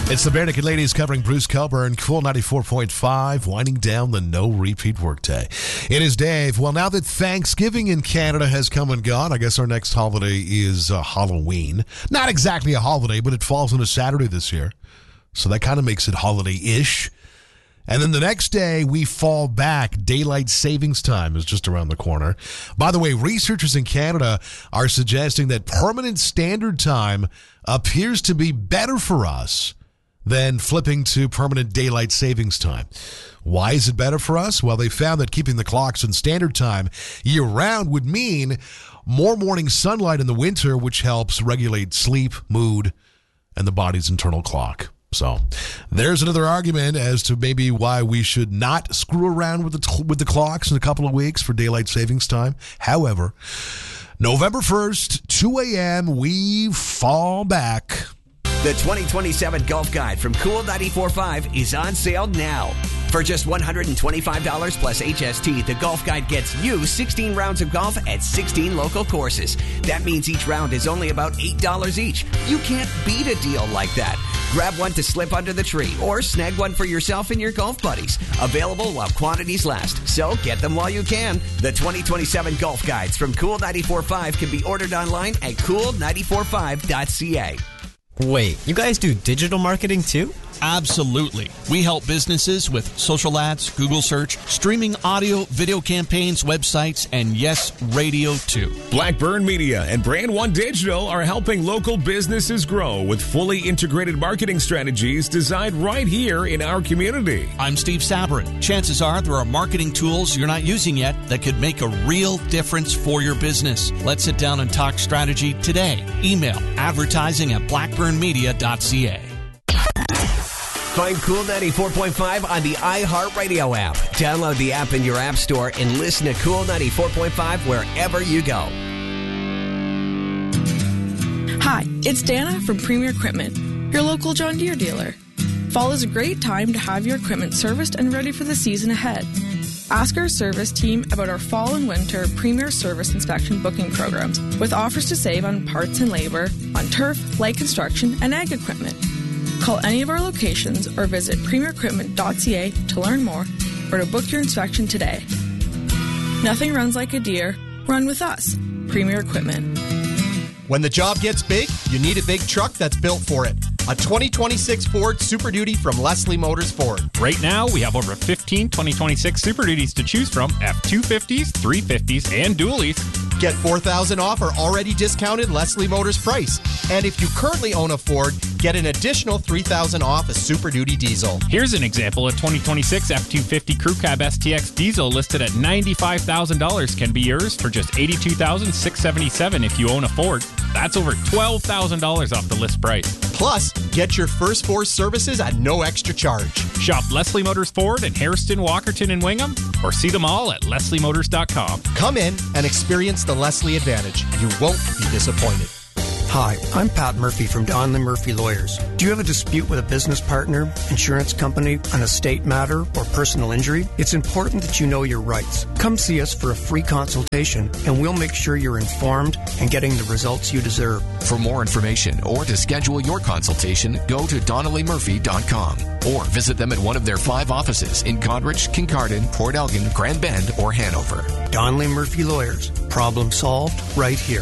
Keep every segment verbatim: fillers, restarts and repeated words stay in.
It's the Barenaked Ladies covering Bruce Coburn, Cool ninety-four point five, winding down the no-repeat workday. It is Dave. Well, now that Thanksgiving in Canada has come and gone, I guess our next holiday is uh, Halloween. Not exactly a holiday, but it falls on a Saturday this year. So that kind of makes it holiday-ish. And then the next day, we fall back. Daylight savings time is just around the corner. By the way, researchers in Canada are suggesting that permanent standard time appears to be better for us than flipping to permanent daylight savings time. Why is it better for us? Well, they found that keeping the clocks in standard time year-round would mean more morning sunlight in the winter, which helps regulate sleep, mood, and the body's internal clock. So there's another argument as to maybe why we should not screw around with the with the clocks in a couple of weeks for daylight savings time. However, November first, two a.m., we fall back. The twenty twenty-seven Golf Guide from Cool ninety-four point five is on sale now. For just one hundred twenty-five dollars plus H S T, the Golf Guide gets you sixteen rounds of golf at sixteen local courses. That means each round is only about eight dollars each. You can't beat a deal like that. Grab one to slip under the tree or snag one for yourself and your golf buddies. Available while quantities last, so get them while you can. The twenty twenty-seven Golf Guides from Cool ninety-four point five can be ordered online at cool ninety-four point five dot c a. Wait, you guys do digital marketing too? Absolutely. We help businesses with social ads, Google search, streaming audio, video campaigns, websites, and yes, radio too. Blackburn Media and Brand One Digital are helping local businesses grow with fully integrated marketing strategies designed right here in our community. I'm Steve Sabrin. Chances are there are marketing tools you're not using yet that could make a real difference for your business. Let's sit down and talk strategy today. Email advertising at blackburn media dot c a. Find Cool ninety-four point five on the iHeartRadio app. Download the app in your app store and listen to Cool ninety-four point five wherever you go. Hi, it's Dana from Premier Equipment, your local John Deere dealer. Fall is a great time to have your equipment serviced and ready for the season ahead. Ask our service team about our fall and winter Premier Service Inspection booking programs with offers to save on parts and labor, on turf, light construction, and ag equipment. Call any of our locations or visit premier equipment dot c a to learn more or to book your inspection today. Nothing runs like a Deere. Run with us. Premier Equipment. When the job gets big, you need a big truck that's built for it. A twenty twenty-six Ford Super Duty from Leslie Motors Ford. Right now, we have over fifteen twenty twenty-six Super Duties to choose from, F two fifties, three fifties, and dualies. Get four thousand dollars off our already discounted Leslie Motors price. And if you currently own a Ford, get an additional three thousand dollars off a Super Duty diesel. Here's an example. A twenty twenty-six F two fifty Crew Cab S T X diesel listed at ninety-five thousand dollars can be yours for just eighty-two thousand six hundred seventy-seven dollars if you own a Ford. That's over twelve thousand dollars off the list price. Plus, get your first four services at no extra charge. Shop Leslie Motors Ford in Hairston, Walkerton, and Wingham, or see them all at leslie motors dot com. Come in and experience the Leslie advantage. You won't be disappointed. Hi, I'm Pat Murphy from Donlin Murphy Lawyers. Do you have a dispute with a business partner, insurance company, an estate matter, or personal injury? It's important that you know your rights. Come see us for a free consultation, and we'll make sure you're informed and getting the results you deserve. For more information or to schedule your consultation, go to donnelly murphy dot com or visit them at one of their five offices in Goderich, Kincardine, Port Elgin, Grand Bend, or Hanover. Donlin Murphy Lawyers. Problem solved right here.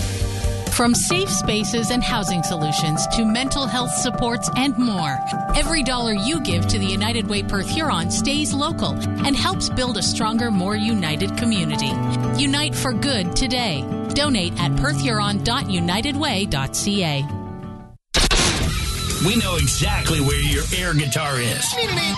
From safe spaces and housing solutions to mental health supports and more, every dollar you give to the United Way Perth Huron stays local and helps build a stronger, more united community. Unite for good today. Donate at perth huron dot united way dot c a. We know exactly where your air guitar is.